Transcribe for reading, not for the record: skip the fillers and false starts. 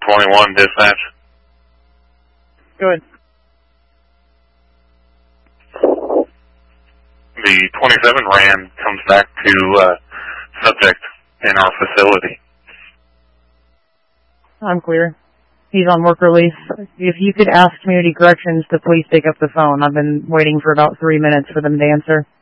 21 dispatch. Good. The 27 RAN comes back to subject in our facility. I'm clear. He's on work release. If you could ask Community Corrections to please pick up the phone. I've been waiting for about 3 minutes for them to answer.